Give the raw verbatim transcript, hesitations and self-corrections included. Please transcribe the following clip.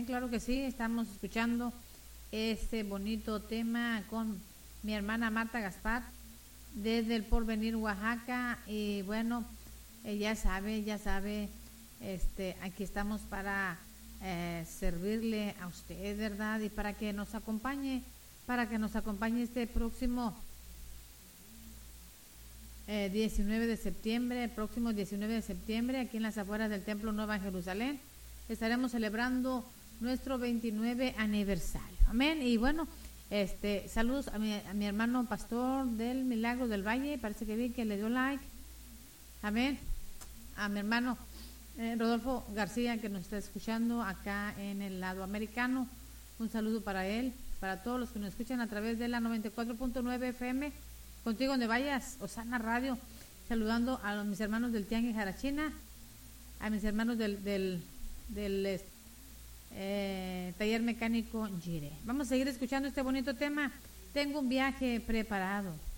claro que sí, estamos escuchando este bonito tema con mi hermana Marta Gaspar desde el Porvenir, Oaxaca. Y bueno, eh, ya sabe, ya sabe, este, aquí estamos para eh, servirle a usted, ¿verdad? Y para que nos acompañe, para que nos acompañe este próximo eh, diecinueve de septiembre, el próximo diecinueve de septiembre, aquí en las afueras del Templo Nueva Jerusalén, estaremos celebrando nuestro veintinueve aniversario. Amén. Y bueno, este, saludos a mi, a mi hermano pastor del Milagro del Valle, parece que vi que le dio like. Amén. A mi hermano eh, Rodolfo García, que nos está escuchando acá en el lado americano. Un saludo para él, para todos los que nos escuchan a través de la noventa y cuatro punto nueve F M, contigo donde vayas, Osana Radio. Saludando a los, mis hermanos del Tianguis Jarachina, a mis hermanos del, del, del eh, taller mecánico Gire. Vamos a seguir escuchando este bonito tema. Tengo un viaje preparado.